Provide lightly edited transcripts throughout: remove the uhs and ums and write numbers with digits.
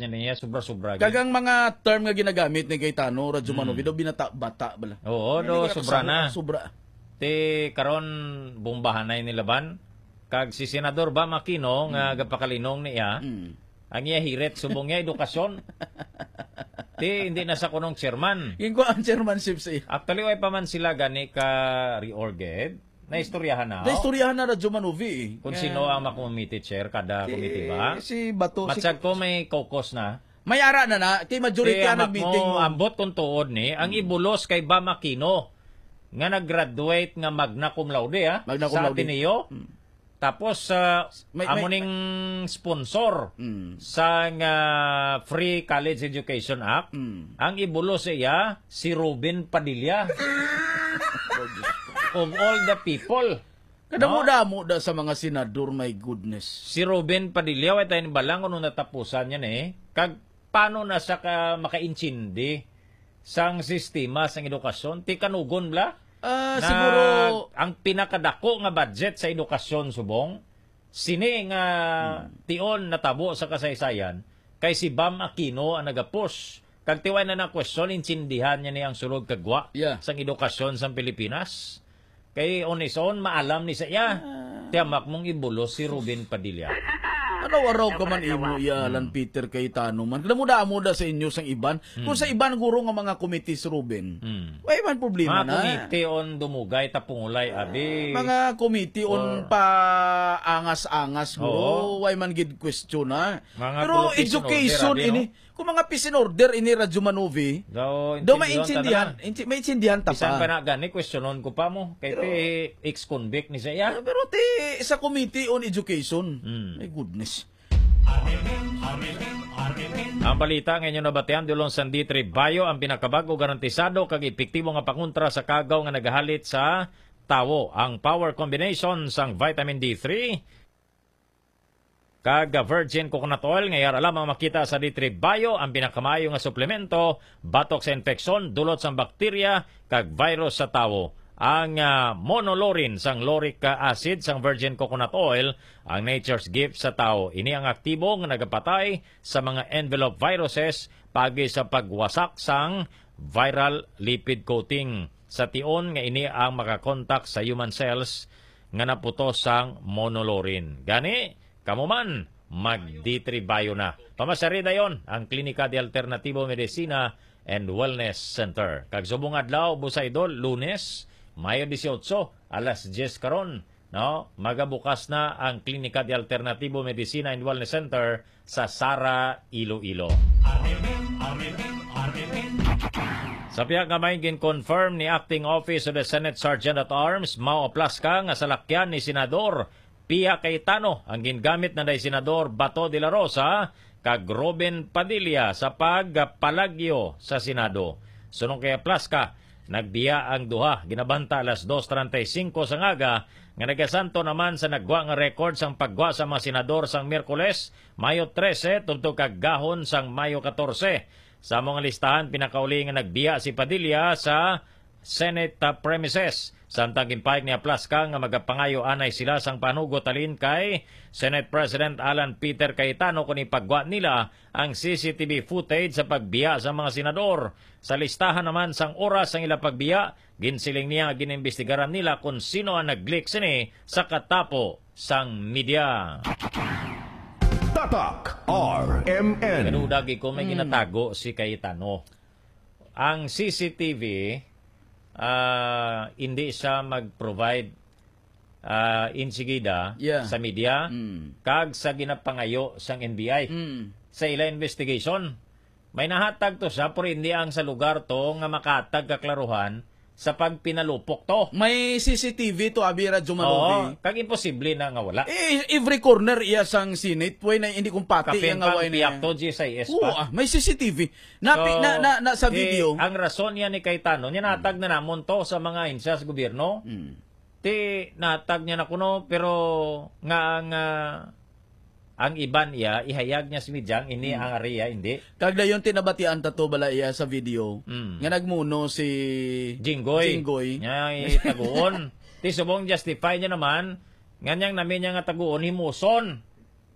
niya niya, sobra-sobra. Kagang mga term nga ginagamit ni Cayetano, Radyo Manovi, do binata-bata bala. Oo, do sobra na. Sobra. Ti karon bombahanay ni laban. Kag si Senador Bam Aquino nga gapakalinong niya, ang iya hirit subong niya edukasyon. Ti hindi na sa kunong chairman. Yung ko ang chairmanship siya. Actually, way pa man sila gani ka reorged. Naistoryahan na. Naistoryahan na Radyo Manovi. Kung sino ang makomite chair kada committee ba? Si Bato. Matsag ko may caucus na. May ara na kay majority ang nag-meeting mo. Ambot kung tuod ni, ang ibulos kay Bam Aquino nga nag-graduate nga magna cum laude Magna cum sa laude. Ateneo. Tapos amuning sponsor sa Free College Education Act. Ang ibulos iya si Ruben Padilla. Of all the people. Kadamo-damo da sa mga senador, my goodness. Si Ruben Padilla, way tayo balang kung natapusan yan kag paano na sa makaintindi sang sistema sang edukasyon, ti kanugon bla? Siguro ang pinakadako nga budget sa edukasyon subong, sini nga tion natabo sa kasaysayan, kay si Bam Aquino ang nagapush. Kag tiway na question, intindihan niya niyang sulod kagwa sang edukasyon sa Pilipinas. Kay on his own, maalam ni sa iya. Tiyamak mong ibulos si Ruben Padilla. Araw-araw ka man imo Lan Peter Cayetano man. Kadamo-damo da sa inyo sang iban. Kung sa iban guro nga mga committees Ruben. Way man problema mga na. Mga committee on dumugay tapungulay abi. Mga committee on paangas-angas guro. Way man gid question na. Pero education ini. Kung mga peace and order ini Radyo Manovi, daw maintindihan ta pa. Bisan pa na gani, questionon ko pa mo. Kay te ex-convict ni siya. Pero te sa Committee on Education. My goodness. Ang balita ngayon nabatian dulong San Ditri Bayo ang pinakabago garantisado kag epektibo nga pangontra sa kagaw nga nagahalit sa tawo. Ang power combination sang vitamin D3 kag virgin coconut oil ngayar alam ang makita sa D3 Bio ang pinakamayo nga suplemento batok sa infeksyon dulot sa bakterya kag virus sa tawo. Ang monolorin sang lauric acid sang virgin coconut oil ang nature's gift sa tao. Ini ang aktibo nga nagapatay sa mga envelope viruses pagi sa pagwasak sang viral lipid coating. Sa tion nga ini ang makakontak sa human cells nga naputos sang monolorin. Gani kamo man, mag-D3 Bio na. Pamasari dayon ang Klinika de Alternativo Medicina and Wellness Center. Kag subong adlaw, busa idol, Lunes, Mayo 18, alas 10 karon. No? Magabukas na ang Klinika de Alternativo Medicina and Wellness Center sa Sara, Iloilo. Sa piyak nga may gin-confirm ni Acting Office of the Senate Sergeant at Arms, Mao Plasca nga salakyan ni Senador Pia Cayetano ang gingamit na day Senador Bato de la Rosa kag Ruben Padilla sa pagpalagyo sa Senado. Sunong kay Plasca, nagbiya ang duha, ginabanta alas 2:35 sa ngaga, nga nagasanto naman sa nagwa nga record sang pagwa sa mga senador sang Miyerkules, Mayo 13, tungtong kag gahon sang Mayo 14. Sa mga listahan, pinakauli nga nagbiya si Padilla sa Senate premises. Samtang gimpayag ni Plasca nga magapangayo anay sila sang panugot alin kay Senate President Alan Peter Cayetano kung ipagwa nila ang CCTV footage sa pagbiya sa mga senador. Sa listahan naman sang oras ang ila pagbiya, ginsiling niya ginimbestigaran nila kung sino ang nag-leak sini sa katapo sang media. Tatak RMN. Kanudagi ko may ginatago si Cayetano. Ang CCTV hindi siya mag-provide insigida sa media kag sa ginapangayo sang NBI sa ila investigation. May nahatag to siya pero hindi ang sa lugar to nga makatag kaklaruhan sa pagpinalupok to. May CCTV to abi Radyo Manovi. Kag imposible na nga wala. Every corner iya sang Senate way na hindi kumpati yang away niya. Kapin pang GSIS pa. May CCTV. Na sa video. Ang rason niya ni Cayetano, niya natag na namon to sa mga insya sa gobyerno. Ti natag niya na kuno pero nga ang iban iya ihayag niya si Midyang ini ang area hindi. Kag dayon tinabatian ta to bala iya sa video. Nga nagmuno si Jinggoy. Nya itaguon. Ti subong justify niya naman nganyang namin niya nga taguon himuson.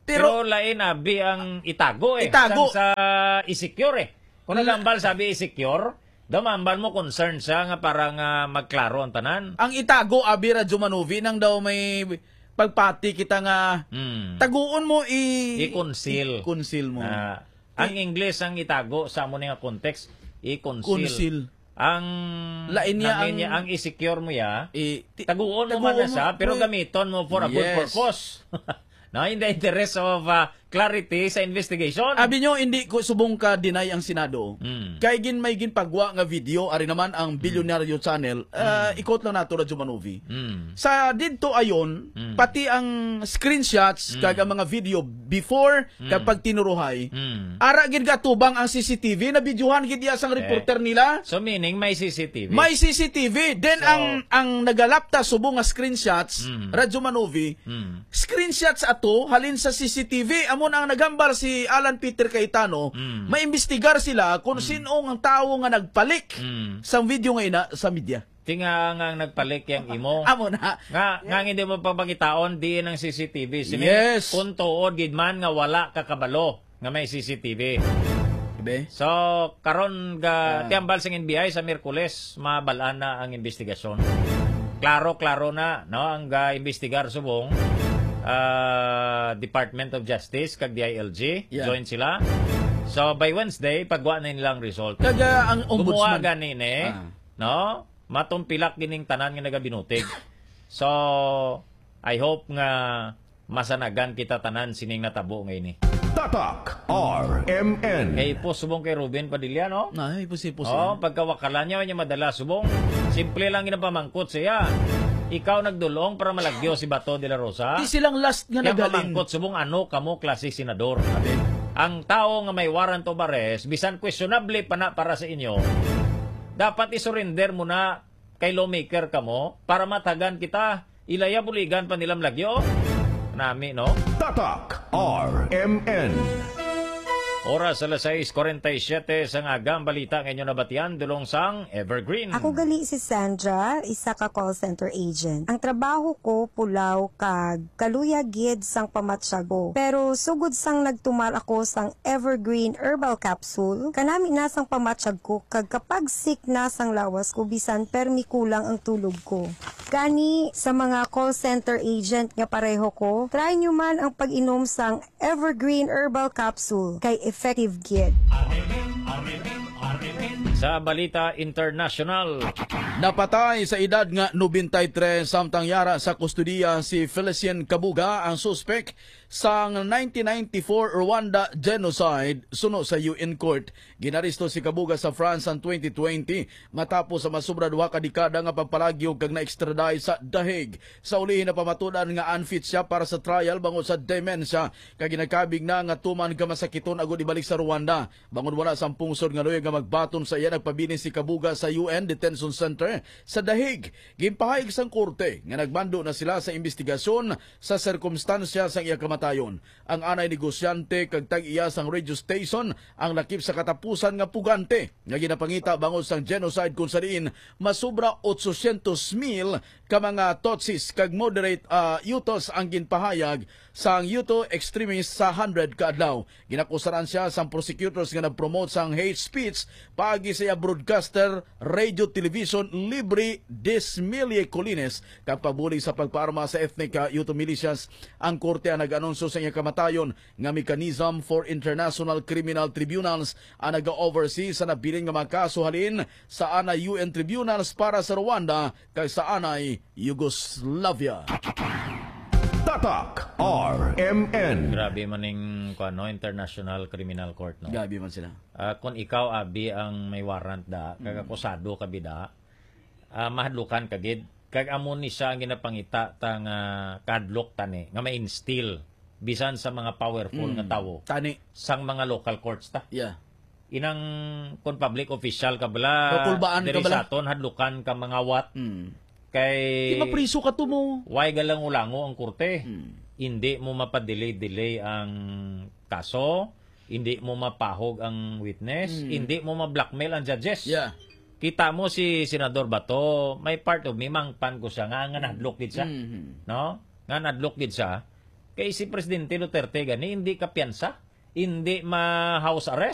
Pero lain abi ang itago eh. Itago. Sa i-secure eh. Kung nagambal sabi i-secure, damambal mo concern siya nga parang magklaro ang tanan. Ang itago abi Radyo Manuvi nang daw may pagpati kita nga taguon mo i-conceal. I-conceal mo. Ang English ang itago sa mo nga context i-conceal. Conceal. Ang lain niya ang i-secure mo ya, taguon mo man na siya, pero gamiton mo for a good purpose. No, in the interest of clarity sa investigation. Abi nyo, hindi ko subong ka deny ang Senado. Kay may ginpagwa nga video, ari naman ang Bilyonaryo Channel, ikot lang nato Radyo Manuvi. Sa dito ayon, pati ang screenshots, kag ang mga video before, kapag tinuruhay, ara gid gatubang ang CCTV, na videohan gid iya sang reporter nila. So meaning may CCTV. May CCTV. Then ang nagalapta subong nga screenshots, Radyo Manuvi, screenshots ato, halin sa CCTV, amon ang nagambal si Alan Peter Cayetano, maimbestigar sila kung sino ang tao nga nagpalik sa video nga ina sa media. Tinga nga nagpalik yang imo. Amo na. Nga hindi mo papakitaon di ng CCTV. Yes. Kung tuod gidman nga wala kakabalo nga may CCTV. Ibe? So karon ga tiambal sing NBI sa Miyerkules mabalaan na ang investigasyon. Klaro na no ang imbestigar subong Department of Justice kag DILG, join sila. So by Wednesday pagwa na nilang result. Kaga ang ombudsman gumawa ganini, no? Matumpilak gining tanan nga nagabinutig. So I hope nga masanagan kita tanan sining natabo ngayon. Tatak RMN. Kay po subong kay Ruben Padilla, no? Ay, pusi. Oh, pagkawakalan niya madala subong. Simple lang ginapamangkot siya. Ikaw nagdulong para malagyo si Bato de la Rosa. Di silang last nga nagalin. Kaya nagalin. pamangkot subong ano kamo klase senador. Ang tao nga may warrant of arrest, bisan questionable pa na para sa inyo, dapat isurrender mo na kay lawmaker kamo para matagan kita. Ilaya buligan pa nilang lagyo. Nami, no? Tatak RMN. Oras alas 6:47 sa agang balita ngayon na batian dulong sang Evergreen. Ako gali si Sandra, isa ka call center agent. Ang trabaho ko pulaw kag kaluya gid sang pamatsyago. Pero sugod sang nagtumal ako sang Evergreen Herbal Capsule, kanami na sang pamatsyag ko kag kapag sick na sang lawas ko bisan permi kulang ang tulog ko. Gani sa mga call center agent nga pareho ko, try nyo man ang pag-inom sang Evergreen Herbal Capsule kay effective gid. Sa balita international, napatay sa edad nga 93 samtang yara sa kustudiya si Felicien Kabuga, ang suspect sa 1994 Rwanda genocide suno sa UN Court. Ginaristo si Kabuga sa France ang 2020 matapos sa masubra duha ka dekada nga pagpalagyo kag na-extradite sa The Hague. Sa ulihin na pamatudan nga unfit siya para sa trial bangod sa demensya kag ginakabig na nga tuman ka masakiton agud ibalik sa Rwanda. Bangod wala sang pungsod nga luyag nga magbaton sa iya nagpabilin si Kabuga sa UN Detention Center sa The Hague. Ginpahayag sang korte nga nagbando na sila sa investigasyon sa sirkumstansya sang iya kamatayon. Ang anay negosyante kag tag-iya sang radio station ang lakip sa katapusan nga pugante nga ginapangita bangod sang genocide kung sadiin masubra 800,000 ka mga Tutsis kag moderate Hutus ang ginpahayag sang Hutu extremist sa 100 ka adlaw. Ginakusaran siya sang prosecutors nga nagpromote sang hate speech paagi sa broadcaster radio television Libre des Mille Collines kag pabuli sa pagpaarma sa ethnic Hutu militias. Ang korte ang nag-anonsyo sa iya kamatayon nga mechanism for international criminal tribunals ang naga-oversee sa nabilin nga mga kaso halin sa anay UN tribunals para sa Rwanda kag sa anay Yugoslavia. Tatak RMN. Grabe maning International Criminal Court, no? Grabe man sila. Kung ikaw abi ang may warrant da, kag akusado ka bida, mahadlukan kagid. Kag amo ni siya ang ginapangita tang kadlok tani nga ma-instill bisan sa mga powerful nga tawo. Tani Sang mga local courts ta. yeah. Inang kun public official ka bala, Kapulbaan ka diri bala. sa aton hadlukan ka mga wat. Kay Di mapriso ka to mo. why galang-ulango ang korte. Hindi mo mapadelay-delay ang kaso, hindi mo mapahog ang witness, hindi mo ma-blackmail ang judges. Yeah. Kita mo si Senador Bato, may part of me mangpan ko siya nga nadlok gid siya. No? Nga nadlok gid siya. Kay si Presidente Duterte gani hindi ka piyansa, hindi ma-house arrest.